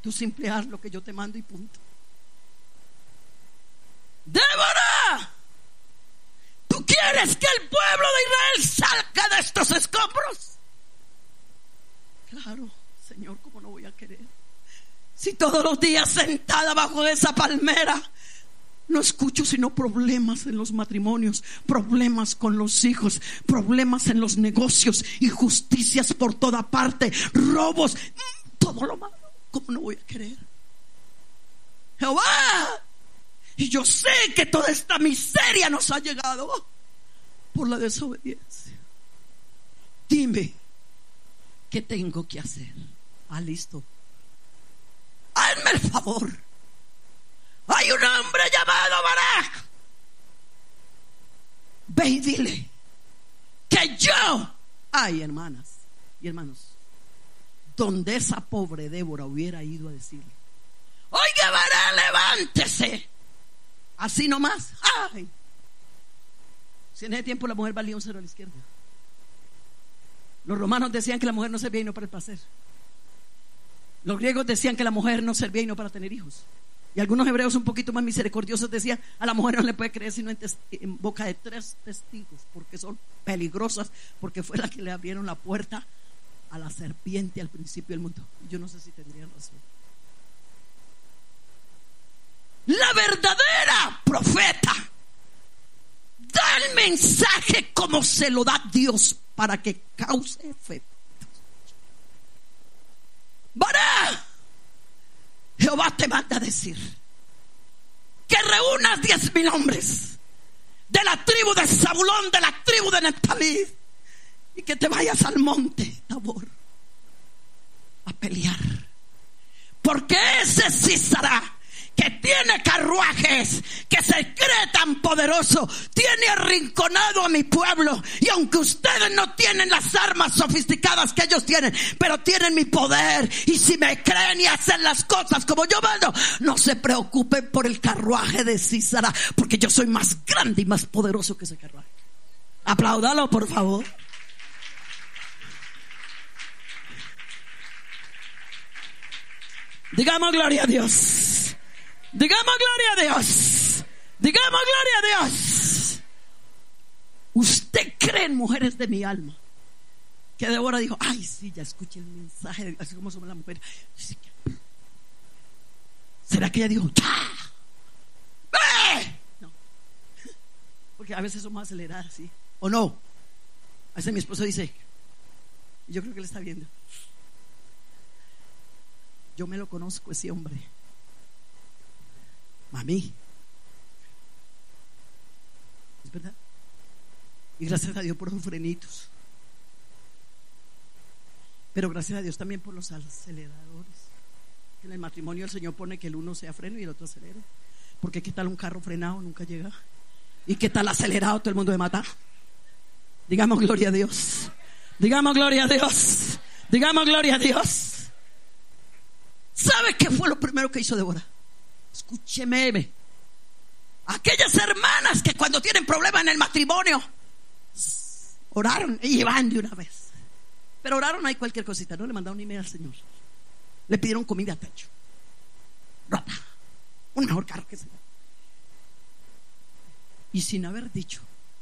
Tú simple haz lo que yo te mando y punto. Débora, ¿tú quieres que el pueblo de Israel salga de estos escombros? Claro, Señor, ¿cómo no voy a querer? Si todos los días sentada bajo esa palmera no escucho sino problemas en los matrimonios, problemas con los hijos, problemas en los negocios, injusticias por toda parte, robos, todo lo malo, ¿cómo no voy a querer? Jehová, y yo sé que toda esta miseria nos ha llegado por la desobediencia. Dime, ¿qué tengo que hacer? Listo. Hazme el favor. Hay un hombre llamado Barak. Ve y dile que yo, hermanas y hermanos, donde esa pobre Débora hubiera ido a decirle: oiga, Barak, levántese. Así nomás. Si en ese tiempo la mujer valía un cero a la izquierda. Los romanos decían que la mujer no servía y no para el placer. Los griegos decían que la mujer no servía y no para tener hijos. Y algunos hebreos un poquito más misericordiosos decían: a la mujer no le puede creer sino en boca de 3 testigos, porque son peligrosas, porque fue la que le abrieron la puerta a la serpiente al principio del mundo. Yo no sé si tendrían razón. La verdadera profeta da el mensaje como se lo da Dios, para que cause efecto. Barak, Jehová te manda a decir que reúnas 10,000 hombres de la tribu de Zabulón, de la tribu de Neftalí, y que te vayas al monte Tabor a pelear, porque ese Sísara, que tiene carruajes, que se cree tan poderoso, tiene arrinconado a mi pueblo. Y aunque ustedes no tienen las armas sofisticadas que ellos tienen, pero tienen mi poder, y si me creen y hacen las cosas como yo mando, no se preocupen por el carruaje de Sísara, porque yo soy más grande y más poderoso que ese carruaje. Apláudalo, por favor. Digamos gloria a Dios. Digamos gloria a Dios. Digamos gloria a Dios. ¿Usted cree, en mujeres de mi alma, que Débora dijo: sí, ya escuché el mensaje de Dios, así como somos las mujeres? ¿Será que ella dijo: ¡ya! ¡Ve! No, porque a veces somos aceleradas, ¿sí? ¿O no? A veces mi esposo dice, y yo creo que él está viendo: yo me lo conozco, ese hombre. Mami, ¿es verdad? Y gracias a Dios por los frenitos, pero gracias a Dios también por los aceleradores. En el matrimonio el Señor pone que el uno sea freno y el otro acelere, porque qué tal un carro frenado nunca llega, y qué tal acelerado todo el mundo se mata. Digamos gloria a Dios. Digamos gloria a Dios. Digamos gloria a Dios. ¿Sabe qué fue lo primero que hizo Débora? Escúcheme, aquellas hermanas que cuando tienen problemas en el matrimonio oraron y van de una vez, pero oraron ahí cualquier cosita, no le mandaron ni email al Señor, le pidieron comida, techo, ropa, un mejor carro que se da, y sin haber dicho: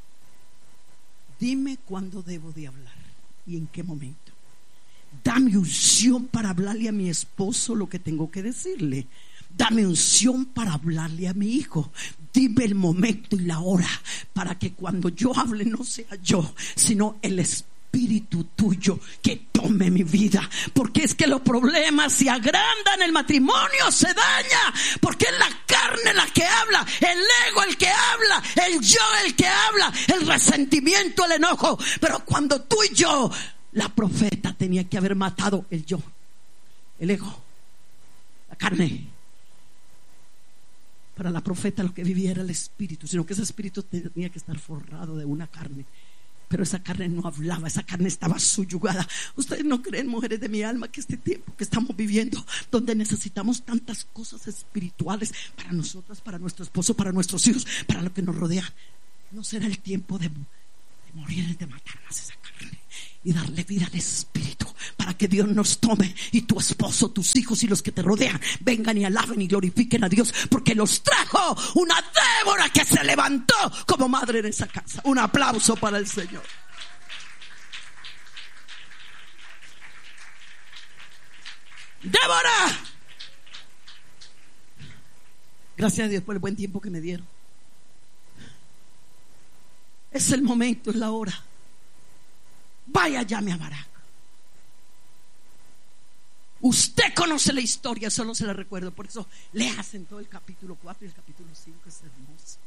dime cuándo debo de hablar y en qué momento. Dame unción para hablarle a mi esposo lo que tengo que decirle. Dame unción para hablarle a mi hijo. Dime el momento y la hora, para que cuando yo hable no sea yo, sino el Espíritu tuyo que tome mi vida. Porque es que los problemas se agrandan, el matrimonio se daña, porque es la carne la que habla, el ego el que habla, el yo el que habla, el resentimiento, el enojo. Pero cuando tú y yo, la profeta tenía que haber matado el yo, el ego, la carne. Para la profeta lo que vivía era el espíritu, sino que ese espíritu tenía que estar forrado de una carne. Pero esa carne no hablaba, esa carne estaba subyugada. Ustedes no creen, mujeres de mi alma, que este tiempo que estamos viviendo, donde necesitamos tantas cosas espirituales para nosotras, para nuestro esposo, para nuestros hijos, para lo que nos rodea, no será el tiempo de morir, de matar más esa carne y darle vida al Espíritu, para que Dios nos tome y tu esposo, tus hijos y los que te rodean vengan y alaben y glorifiquen a Dios, porque los trajo una Débora que se levantó como madre en esa casa. Un aplauso para el Señor. Débora, gracias a Dios por el buen tiempo que me dieron. Es el momento, es la hora. Vaya, llame a Barak. Usted conoce la historia, solo se la recuerdo. Por eso le hacen todo el capítulo 4 y el capítulo 5. Es hermoso.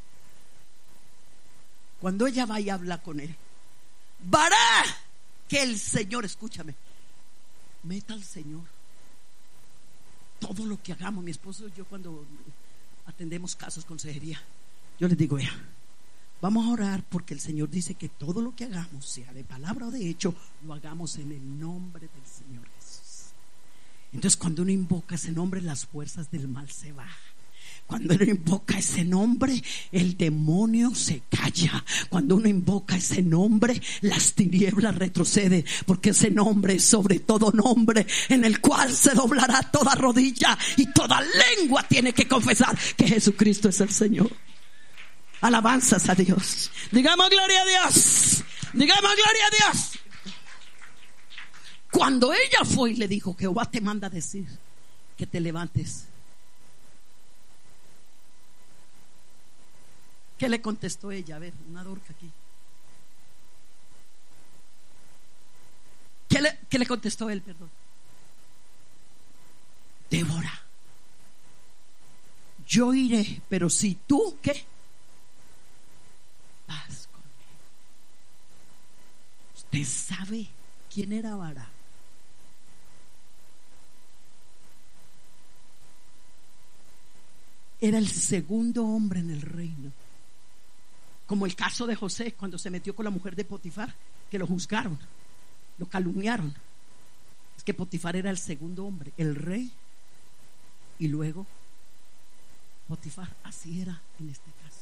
Cuando ella va y habla con él, Barak, que el Señor, escúchame, meta al Señor todo lo que hagamos. Mi esposo y yo, cuando atendemos casos, consejería, yo les digo, vea, vamos a orar porque el Señor dice que todo lo que hagamos, sea de palabra o de hecho, lo hagamos en el nombre del Señor Jesús. Entonces, cuando uno invoca ese nombre, las fuerzas del mal se bajan. Cuando uno invoca ese nombre, el demonio se calla. Cuando uno invoca ese nombre, las tinieblas retroceden, porque ese nombre es sobre todo nombre, en el cual se doblará toda rodilla y toda lengua tiene que confesar que Jesucristo es el Señor. Alabanzas a Dios. Digamos gloria a Dios. Digamos gloria a Dios. Cuando ella fue y le dijo, Jehová te manda a decir que te levantes, ¿qué le contestó ella? A ver, una Dorca aquí. ¿Qué le contestó él, perdón? Débora, yo iré, pero si tú, ¿qué? Vas conmigo. ¿Usted sabe quién era Barak? Era el segundo hombre en el reino. Como el caso de José, cuando se metió con la mujer de Potifar, que lo juzgaron, lo calumniaron. Es que Potifar era el segundo hombre, el rey, y luego Potifar. Así era en este caso.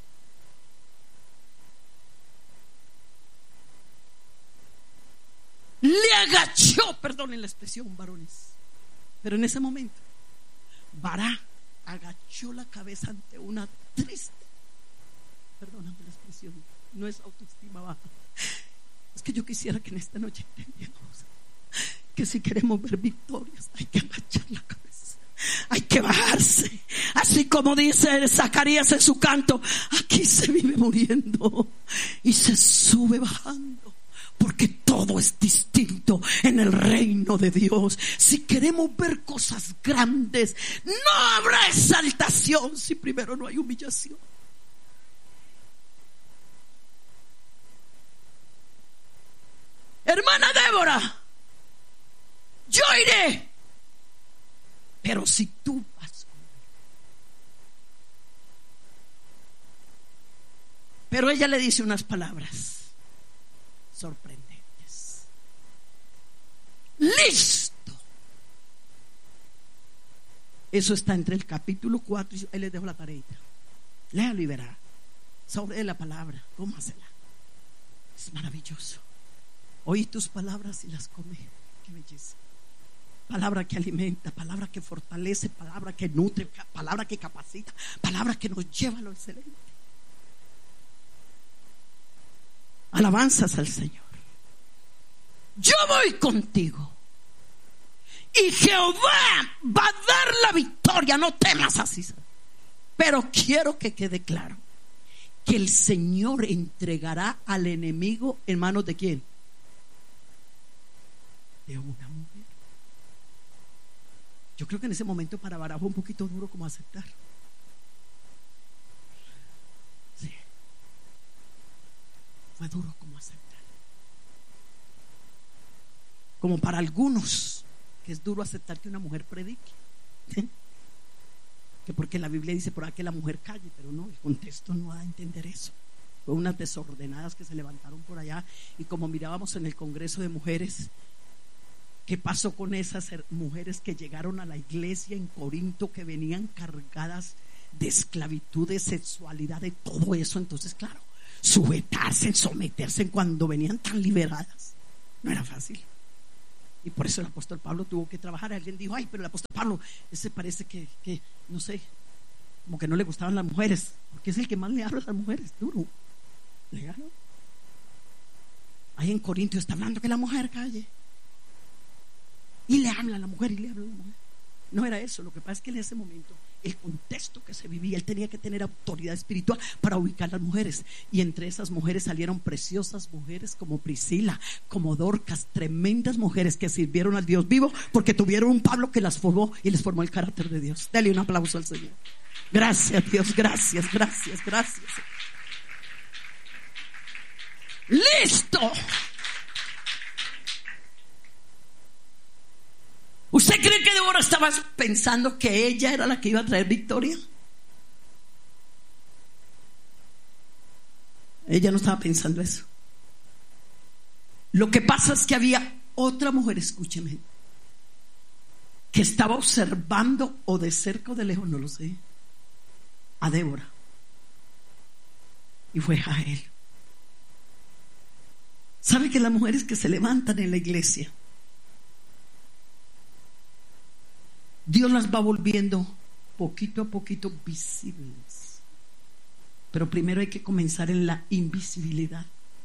Le agachó, perdonen la expresión, varones, pero en ese momento Barak agachó la cabeza ante una triste, perdóname la expresión, no es autoestima baja, es que yo quisiera que en esta noche entendiéramos que si queremos ver victorias hay que agachar la cabeza, hay que bajarse, así como dice Zacarías en su canto, aquí se vive muriendo y se sube bajando, porque todo es distinto en el reino de Dios. Si queremos ver cosas grandes, no habrá exaltación si primero no hay humillación. Hermana Débora, yo iré, pero si tú vas conmigo. Pero ella le dice unas palabras sorprendentes. Listo. Eso está entre el capítulo 4 y ahí les dejo la tareita. Léalo y verá. Sobre la palabra, tómasela. Es maravilloso. Oí tus palabras y las comí. Qué belleza. Palabra que alimenta, palabra que fortalece, palabra que nutre, palabra que capacita, palabra que nos lleva a lo excelente. Alabanzas al Señor. Yo voy contigo y Jehová va a dar la victoria, no temas, así. Pero quiero que quede claro que el Señor entregará al enemigo en manos de ¿quién? De una mujer. Yo creo que en ese momento para Barak fue un poquito duro como aceptar. Sí. Fue duro como aceptar. Como para algunos que es duro aceptar que una mujer predique. Que porque la Biblia dice por ahí que la mujer calle, pero no, el contexto no da a entender eso. Fue unas desordenadas que se levantaron por allá, y como mirábamos en el Congreso de Mujeres, ¿qué pasó con esas mujeres que llegaron a la iglesia en Corinto, que venían cargadas de esclavitud, de sexualidad, de todo eso? Entonces, claro, sujetarse, someterse cuando venían tan liberadas. No era fácil. Y por eso el apóstol Pablo tuvo que trabajar. Alguien dijo: ay, pero el apóstol Pablo, ese parece que no sé, como que no le gustaban las mujeres, porque es el que más le habla a las mujeres, duro. ¿Le habla? Ahí en Corintios está hablando que la mujer calle. Y le habla a la mujer y le habla a la mujer. No era eso. Lo que pasa es que en ese momento, el contexto que se vivía, él tenía que tener autoridad espiritual para ubicar a las mujeres. Y entre esas mujeres salieron preciosas mujeres como Priscila, como Dorcas, tremendas mujeres que sirvieron al Dios vivo, porque tuvieron un Pablo que las formó y les formó el carácter de Dios. Dale un aplauso al Señor. Gracias, Dios, gracias, gracias, gracias. ¡Listo! ¿Usted cree que Débora estaba pensando que ella era la que iba a traer victoria? Ella no estaba pensando eso. Lo que pasa es que había otra mujer, escúcheme, que estaba observando, o de cerca o de lejos, no lo sé, a Débora. Y fue Jael. ¿Sabe que las mujeres que se levantan en la iglesia, Dios las va volviendo poquito a poquito visibles? Pero primero hay que comenzar en la invisibilidad.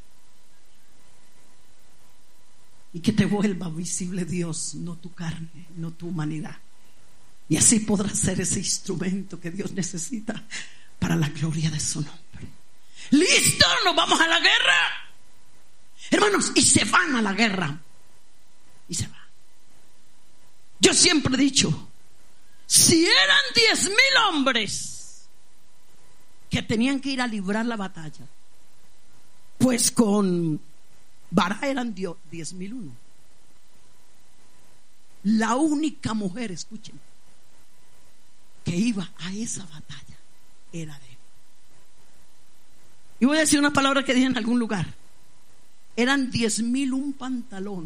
Y que te vuelva visible Dios, no tu carne, no tu humanidad. Y así podrás ser ese instrumento que Dios necesita para la gloria de su nombre. ¡Listo! ¡Nos vamos a la guerra! Hermanos, y se van a la guerra. Y se van. Yo siempre he dicho, si eran 10,000 hombres que tenían que ir a librar la batalla, pues con Bará eran 10,001. La única mujer, escuchen, que iba a esa batalla era Débora. Y voy a decir una palabra que dije en algún lugar. Eran 10,000 un pantalón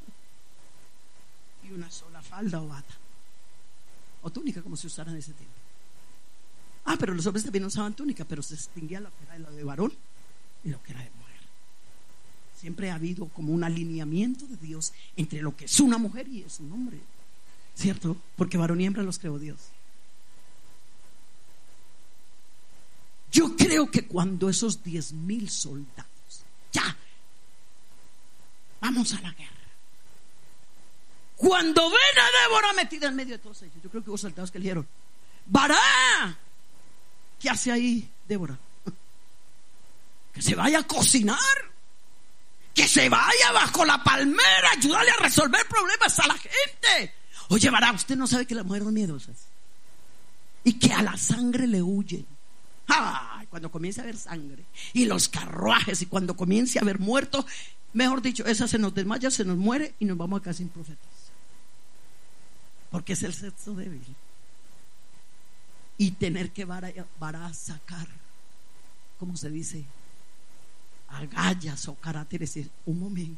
y una sola falda o bata o túnica, como se usara en ese tiempo. Pero los hombres también usaban túnica, pero se distinguía lo que era lo de varón y lo que era de mujer. Siempre ha habido como un alineamiento de Dios entre lo que es una mujer y es un hombre, ¿cierto? Porque varón y hembra los creó Dios. Yo creo que cuando esos 10,000 soldados, ya, vamos a la guerra, cuando ven a Débora metida en medio de todos ellos, yo creo que hubo soldados que le dijeron: Bará, ¿qué hace ahí Débora? Que se vaya a cocinar, que se vaya bajo la palmera, ayudarle a resolver problemas a la gente. Oye, Bará, usted no sabe que las mujeres son miedosas y que a la sangre le huyen. Cuando comience a haber sangre y los carruajes, y cuando comience a haber muertos, mejor dicho, esa se nos desmaya, se nos muere y nos vamos acá sin profetas, porque es el sexo débil. Y tener que Bará sacar, ¿cómo se dice?, agallas o caracteres. Decir: un momento,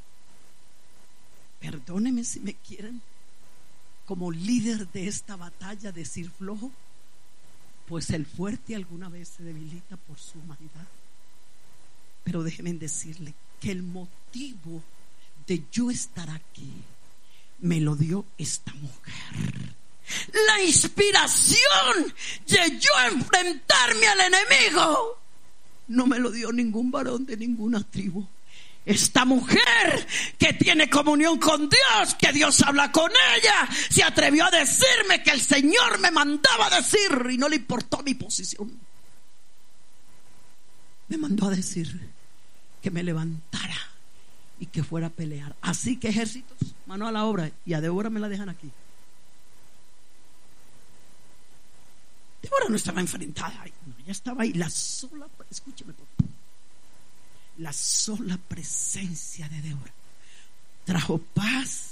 perdóneme si me quieren como líder de esta batalla decir flojo, pues el fuerte alguna vez se debilita por su humanidad. Pero déjenme decirle que el motivo de yo estar aquí me lo dio esta mujer. La inspiración de yo enfrentarme al enemigo no me lo dio ningún varón de ninguna tribu. Esta mujer que tiene comunión con Dios, que Dios habla con ella, se atrevió a decirme que el Señor me mandaba a decir, y no le importó mi posición. Me mandó a decir que me levantara y que fuera a pelear. Así que, ejércitos, mano a la obra. Y a Débora me la dejan aquí. Débora no estaba enfrentada, no, ella estaba ahí. La sola, escúcheme por favor, la sola presencia de Débora trajo paz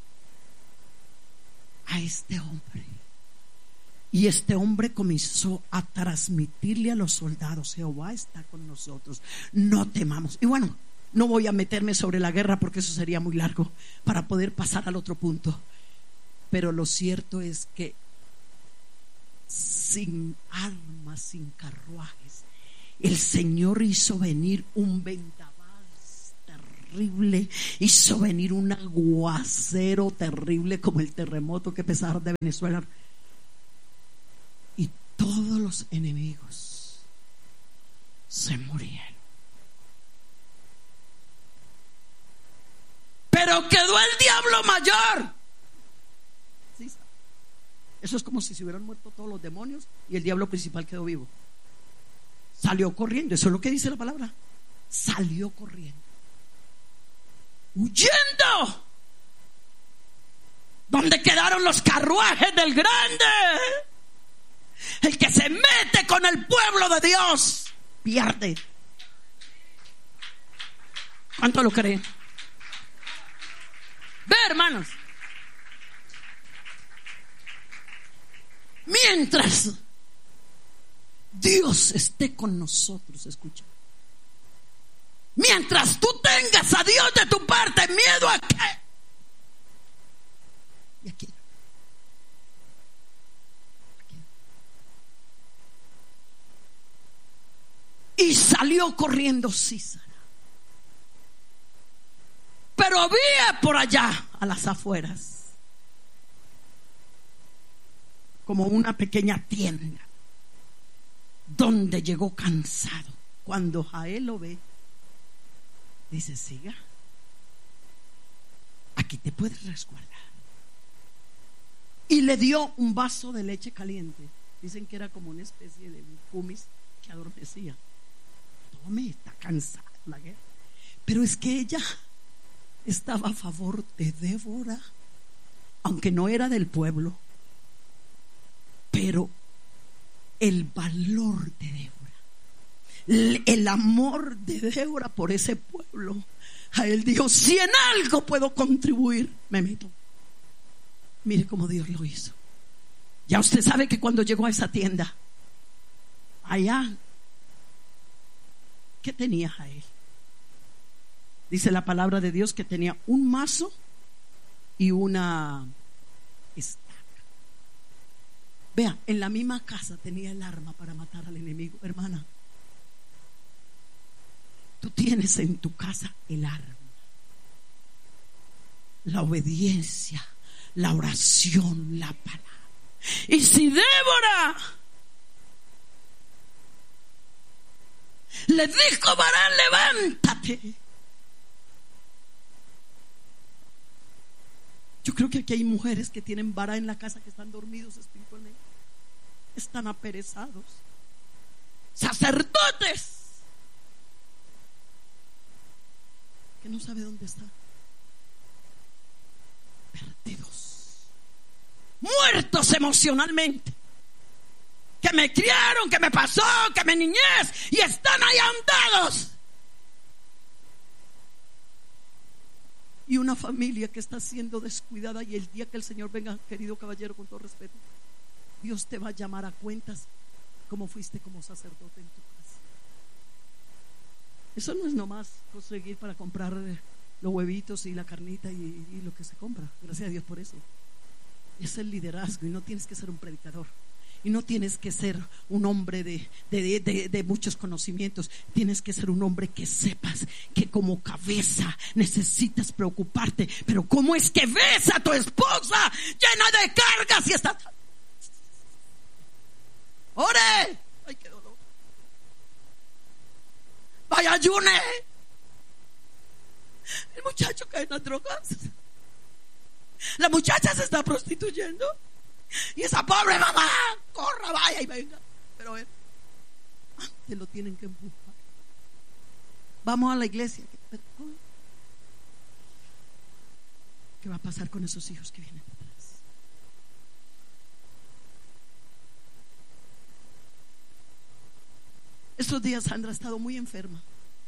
a este hombre. Y este hombre comenzó a transmitirle a los soldados: Jehová está con nosotros, no temamos. Y bueno, no voy a meterme sobre la guerra porque eso sería muy largo para poder pasar al otro punto. Pero lo cierto es que sin armas, sin carruajes, el Señor hizo venir un vendaval terrible, hizo venir un aguacero terrible como el terremoto que pesar de Venezuela, y todos los enemigos se murieron. Pero quedó el diablo mayor. ¿Sí? Eso es como si se hubieran muerto todos los demonios y el diablo principal quedó vivo. Salió corriendo, eso es lo que dice la palabra. Salió corriendo, huyendo. ¿Dónde quedaron los carruajes del grande? El que se mete con el pueblo de Dios pierde. ¿Cuánto lo creen? Ve, hermanos, mientras Dios esté con nosotros, escucha, mientras tú tengas a Dios de tu parte, ¿miedo a qué? Y aquí. Y salió corriendo Sísara. Pero había por allá, a las afueras, como una pequeña tienda donde llegó cansado. Cuando Jael lo ve, dice: siga, aquí te puedes resguardar. Y le dio un vaso de leche caliente. Dicen que era como una especie de kumis que adormecía. Tome, está cansada la guerra. Pero es que ella estaba a favor de Débora, aunque no era del pueblo, pero el valor de Débora, el amor de Débora por ese pueblo, a él dijo: si en algo puedo contribuir, me meto. Mire cómo Dios lo hizo. Ya usted sabe que cuando llegó a esa tienda, allá, ¿qué tenía Jael? Dice la palabra de Dios que tenía un mazo y una estaca. Vea, en la misma casa tenía el arma para matar al enemigo. Hermana, tú tienes en tu casa el arma, la obediencia, la oración, la palabra. Y si Débora le dijo: varón, levántate. Yo creo que aquí hay mujeres que tienen vara en la casa, que están dormidos espiritualmente, están aperezados. Sacerdotes que no sabe dónde están, perdidos, muertos emocionalmente, que me criaron, que me pasó, que me niñez, y están ahí andados. Y una familia que está siendo descuidada, y el día que el Señor venga, querido caballero, con todo respeto, Dios te va a llamar a cuentas como fuiste como sacerdote en tu casa. Eso no es nomás conseguir para comprar los huevitos y la carnita y lo que se compra. Gracias a Dios por eso. Es el liderazgo, y no tienes que ser un predicador, y no tienes que ser un hombre de muchos conocimientos. Tienes que ser un hombre que sepas que como cabeza necesitas preocuparte. Pero ¿cómo es que ves a tu esposa llena de cargas y está? ¡Ore! ¡Ay, qué dolor! ¡Vaya, ayune! El muchacho cae en las drogas, la muchacha se está prostituyendo, y esa pobre mamá, corra, vaya y venga. Pero él, te lo tienen que empujar. Vamos a la iglesia. ¿Qué va a pasar con esos hijos que vienen detrás? Estos días Sandra ha estado muy enferma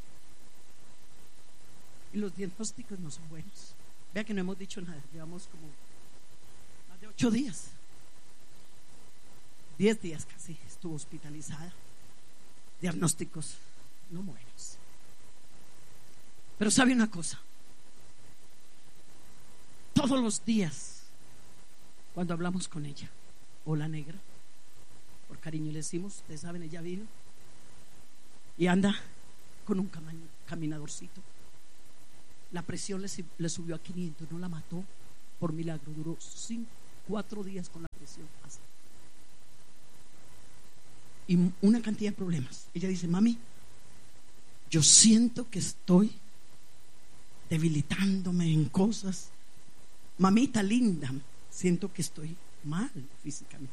y los diagnósticos no son buenos. Vea que no hemos dicho nada. Llevamos como más de 8 días, 10 días casi estuvo hospitalizada. Diagnósticos no buenos. Pero sabe una cosa: todos los días cuando hablamos con ella, hola negra, por cariño le decimos, ustedes saben, ella vino y anda con un caminadorcito. La presión le subió a 500, no la mató por milagro. Duró 4 días con la presión así. Y una cantidad de problemas. Ella dice: mami, yo siento que estoy debilitándome en cosas. Mamita linda, siento que estoy mal físicamente.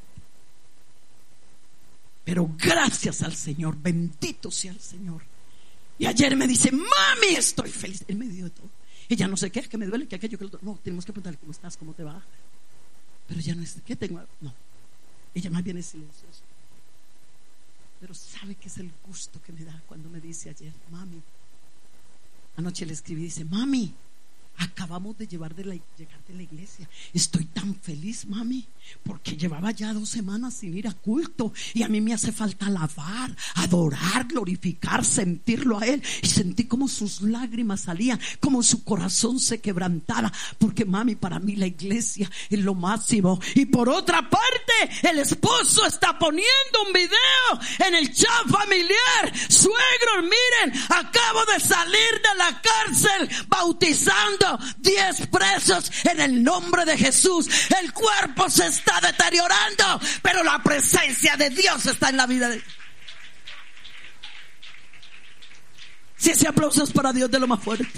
Pero gracias al Señor, bendito sea el Señor. Y ayer me dice: mami, estoy feliz. Él me dio de todo. Ella no sé qué, que me duele, que aquello, que el otro. No, tenemos que preguntarle cómo estás, cómo te va. Pero ya no es, ¿qué tengo? No, ella más bien es silenciosa. Pero sabe que es el gusto que me da cuando me dice ayer: mami. Anoche le escribí, dice: mami, acabamos de llegar de la iglesia. Estoy tan feliz, mami, porque llevaba ya 2 semanas sin ir a culto. Y a mí me hace falta alabar, adorar, glorificar, sentirlo a Él. Y sentí como sus lágrimas salían, como su corazón se quebrantara. Porque mami, para mí la iglesia es lo máximo. Y por otra parte, el esposo está poniendo un video en el chat familiar: suegros, miren, acabo de salir de la cárcel bautizando 10 presos en el nombre de Jesús. El cuerpo se está deteriorando, pero la presencia de Dios está en la vida de... Si ese aplauso es para Dios, de lo más fuerte.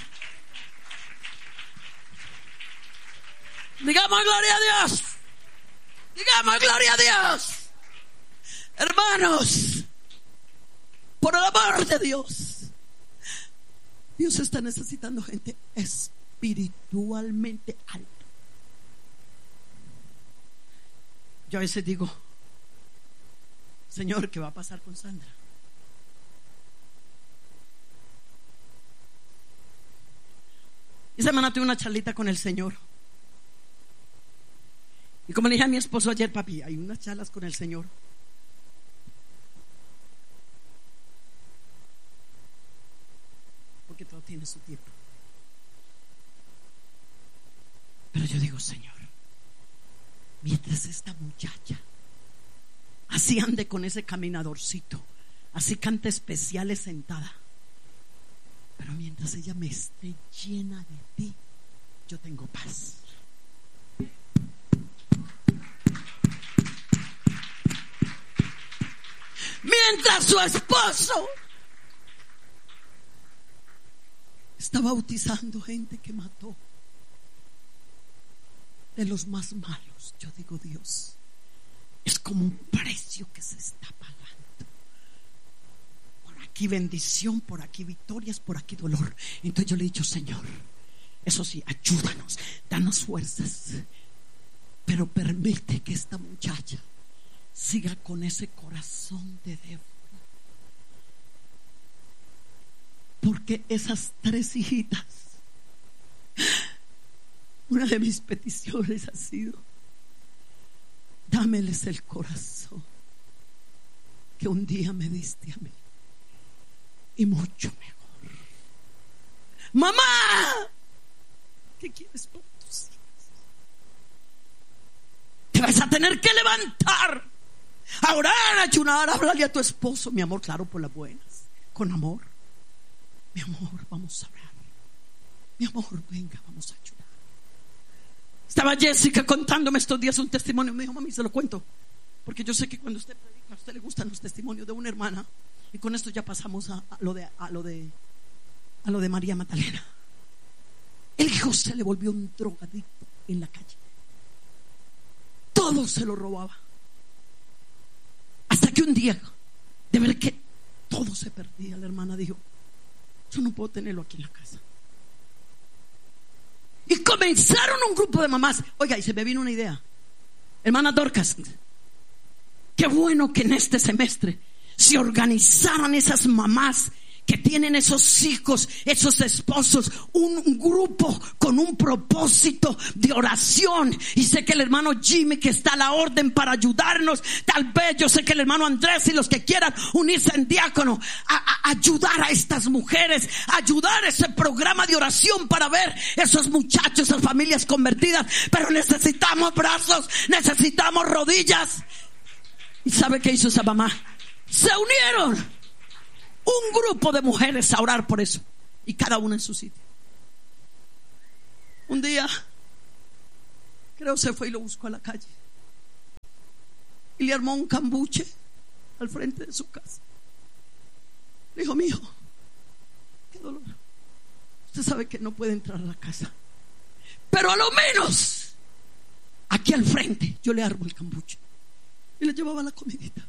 Digamos gloria a Dios. Digamos gloria a Dios. Hermanos, por el amor de Dios, Dios está necesitando gente espiritualmente alta. Yo a veces digo: Señor, ¿qué va a pasar con Sandra? Esta semana tuve una charlita con el Señor. Y como le dije a mi esposo ayer: papi, hay unas charlas con el Señor. Porque todo tiene su tiempo. Pero yo digo: Señor, mientras esta muchacha así ande con ese caminadorcito, así cante especiales sentada, pero mientras ella me esté llena de ti, yo tengo paz. Mientras su esposo está bautizando gente que mató, de los más malos, yo digo: Dios, es como un precio que se está pagando. Por aquí bendición, por aquí victorias, por aquí dolor. Entonces yo le he dicho: Señor, eso sí, ayúdanos, danos fuerzas, pero permite que esta muchacha siga con ese corazón de Dios. Porque esas 3 hijitas, una de mis peticiones ha sido: dámeles el corazón que un día me diste a mí, y mucho mejor. Mamá, ¿qué quieres por tus hijas? Te vas a tener que levantar a orar, a ayunar, a hablarle a tu esposo. Mi amor, claro, por las buenas, con amor. Mi amor, vamos a orar. Mi amor, venga, vamos a ayudar. Estaba Jessica contándome estos días un testimonio. Me dijo: mami, se lo cuento, porque yo sé que cuando usted predica, a usted le gustan los testimonios de una hermana. Y con esto ya pasamos a lo de María Magdalena. El hijo se le volvió un drogadicto en la calle. Todo se lo robaba. Hasta que un día, de ver que todo se perdía, la hermana dijo: yo no puedo tenerlo aquí en la casa. Y comenzaron un grupo de mamás. Oiga, y se me vino una idea. Hermana Dorcas, qué bueno que en este semestre se organizaran esas mamás que tienen esos hijos, esos esposos, un grupo con un propósito de oración. Y sé que el hermano Jimmy, que está a la orden para ayudarnos, tal vez yo sé que el hermano Andrés y los que quieran unirse en diácono a ayudar a estas mujeres, ayudar a ese programa de oración para ver esos muchachos, esas familias convertidas. Pero necesitamos brazos, necesitamos rodillas. ¿Y sabe qué hizo esa mamá? Se unieron un grupo de mujeres a orar por eso, y cada una en su sitio. Un día, creo se fue y lo buscó a la calle y le armó un cambuche al frente de su casa. Le dijo: mijo, qué dolor, usted sabe que no puede entrar a la casa, pero a lo menos aquí al frente yo le armo el cambuche. Y le llevaba la comidita.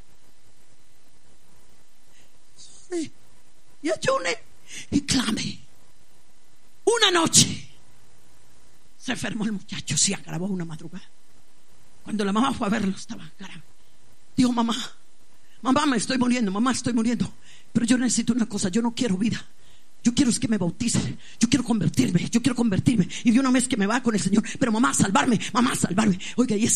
Y ayune y clame. Una noche se enfermó el muchacho, se agravó una madrugada. Cuando la mamá fue a verlo, estaba grave. Dijo: mamá, me estoy muriendo, mamá, estoy muriendo, pero yo necesito una cosa, yo no quiero vida, yo quiero es que me bauticen, yo quiero convertirme, y de una vez que me va con el Señor, pero mamá, salvarme. Oiga, y esa